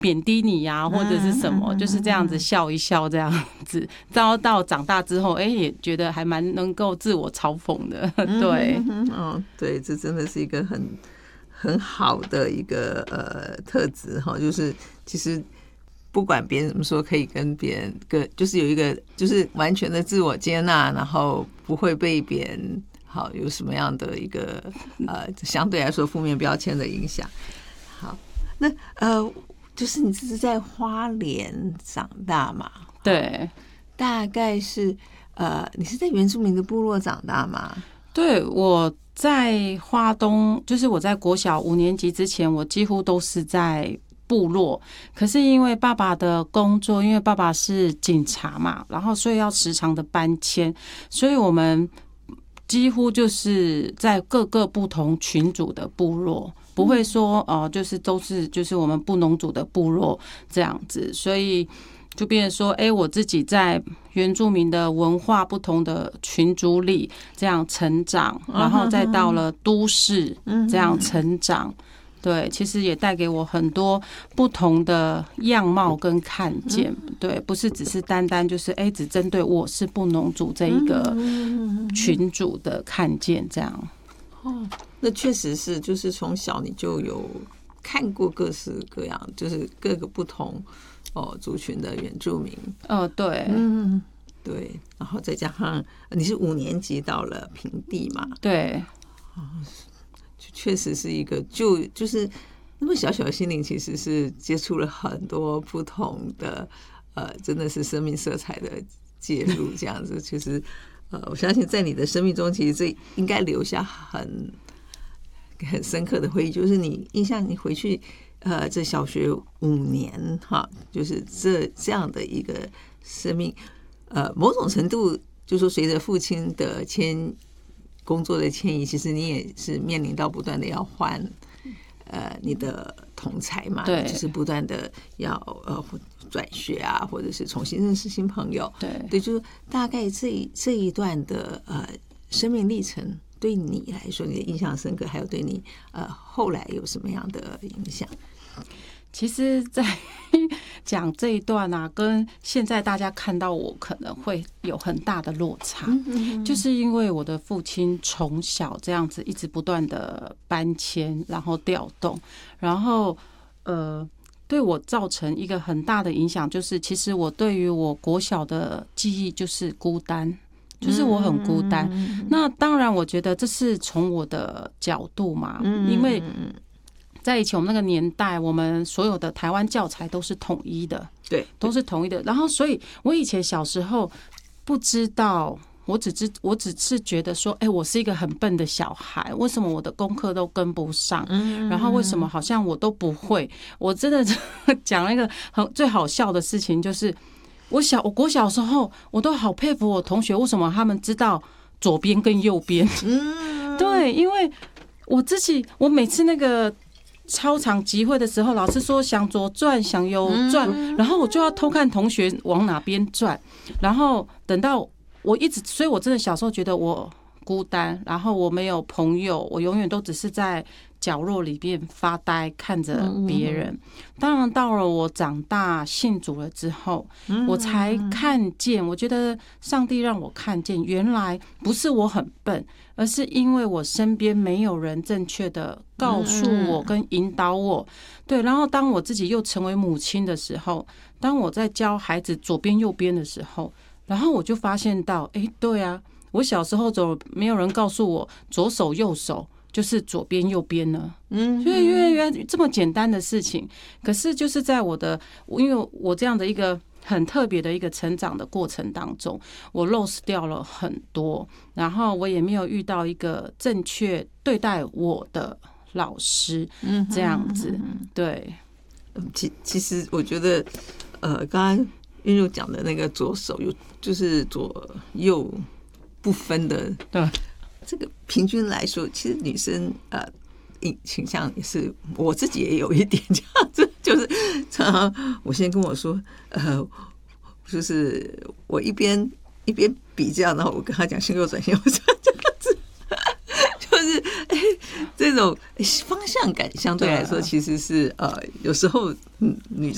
贬低你呀，或者是什么，就是这样子笑一笑这样子。然后到长大之后，也觉得还蛮能够自我嘲讽的。对， 对，这真的是一个很好的一个特质哈，就是其实不管别人怎么说，可以跟别人就是有一个就是完全的自我接纳，然后不会被别人有什么样的一个相对来说负面标签的影响。好，那就是你这是在花莲长大嘛？ 对， 大概是你是在原住民的部落长大吗？ 对，我在花东，就是我在国小5年级之前，我几乎都是在部落。可是因为爸爸的工作，因为爸爸是警察嘛，然后所以要时常的搬迁，所以我们几乎就是在各个不同群组的部落，不会说就是都是就是我们布农族的部落这样子，所以就变成说，我自己在原住民的文化不同的群组里这样成长，然后再到了都市这样成长。对，其实也带给我很多不同的样貌跟看见。对，不是只是单单就是只针对我是布农族这一个群组的看见这样。 那确实是，就是从小你就有看过各式各样，就是各个不同族群的原住民。 对， 对，然后再加上你是5年级到了平地嘛？ 对。 确实是一个就是那么小小的心灵，其实是接触了很多不同的真的是生命色彩的介入，这样子。其实我相信在你的生命中，其实这应该留下很深刻的回忆，就是你印象你回去这小学5年就是这样的一个生命，某种程度就是说随着父亲的工作的迁移，其实你也是面临到不断的要换你的同侪嘛， 对， 就是不断的要转学啊，或者是重新认识新朋友。对，就是大概这一段的生命历程，对你来说你的印象深刻，还有对你后来有什么样的影响？ 其实在讲这一段啊，跟现在大家看到我可能会有很大的落差，就是因为我的父亲从小这样子一直不断的搬迁，然后调动，然后对我造成一个很大的影响，就是其实我对于我国小的记忆就是孤单。就是我很孤单，那当然我觉得这是从我的角度嘛，因为在以前我们那个年代，我们所有的台湾教材都是统一的， 对， 都是统一的。然后，所以我以前小时候不知道，我只是觉得说，我是一个很笨的小孩，为什么我的功课都跟不上？然后为什么好像我都不会？我真的讲了一个最好笑的事情，就是我国小时候，我都好佩服我同学，为什么他们知道左边跟右边？对，因为我每次那个操场集会的时候，老师说想左转想右转，然后我就要偷看同学往哪边转，然后等到所以我真的小时候觉得我孤单，然后我没有朋友，我永远都只是在角落里面发呆看着别人。当然到了我长大信主了之后，我才看见，我觉得上帝让我看见，原来不是我很笨，而是因为我身边没有人正确的告诉我跟引导我。对，然后当我自己又成为母亲的时候，当我在教孩子左边右边的时候，然后我就发现到，对啊，我小时候没有人告诉我左手右手就是左边右边呢，所以原来这么简单的事情，可是就是在因为我这样的一个很特别的一个成长的过程当中，我 lost 掉了很多，然后我也没有遇到一个正确对待我的老师，这样子，对。 其实我觉得，刚刚韵如讲的那个左手就是左右不分的， 对。 这个平均来说，其实女生倾向也是，我自己也有一点这样子，就是常常我先跟我说，就是我一边比较，然后我跟他讲先右转先右转这样子，就是这种方向感相对来说其实是有时候女